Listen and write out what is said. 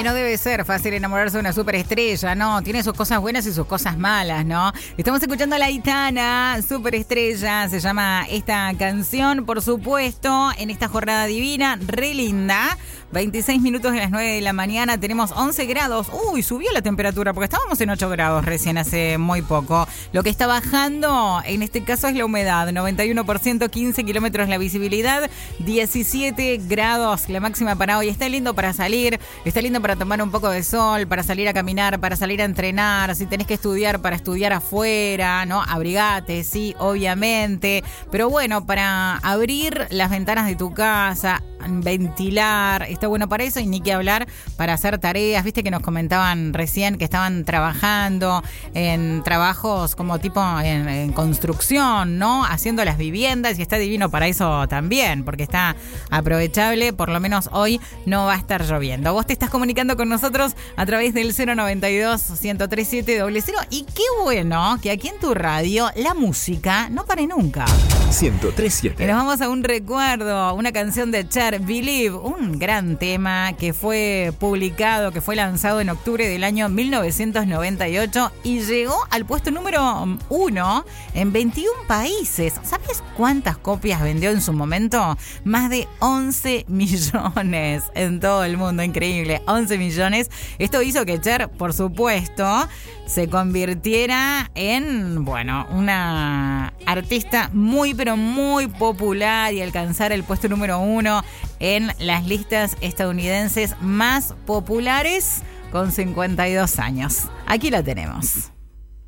no debe ser fácil enamorarse de una superestrella, ¿no? Tiene sus cosas buenas y sus cosas malas, ¿no? Estamos escuchando a La Aitana, superestrella, se llama esta canción, por supuesto, en esta jornada divina, re linda. 26 minutos de las 9 de la mañana, tenemos 11 grados. Uy, subió la temperatura porque estábamos en 8 grados recién hace muy poco. Lo que está bajando en este caso es la humedad, 91%, 15 kilómetros la visibilidad, 17 grados la máxima para hoy. Está lindo para salir, está lindo para tomar un poco de sol, para salir a caminar, para salir a entrenar. Si tenés que estudiar, para estudiar afuera, ¿no? Abrigate, sí, obviamente. Pero bueno, para abrir las ventanas de tu casa, ventilar, está bueno para eso y ni que hablar para hacer tareas. Viste que nos comentaban recién que estaban trabajando en trabajos como tipo en construcción, ¿no? Haciendo las viviendas y está divino para eso también, porque está aprovechable, por lo menos hoy no va a estar lloviendo. Vos te estás comunicando con nosotros a través del 092-103700 y qué bueno que aquí en tu radio la música no pare nunca. 1037. Y nos vamos a un recuerdo, una canción de Cher, Believe, un gran tema que fue publicado, que fue lanzado en octubre del año 1998 y llegó al puesto número 1 en 21 países. ¿Sabes cuántas copias vendió en su momento? Más de 11 millones en todo el mundo, increíble, 11 millones. Esto hizo que Cher, por supuesto, se convirtiera en, bueno, una artista muy, pero muy popular y alcanzar el puesto número 1 en las listas estadounidenses más populares con 52 años. Aquí la tenemos.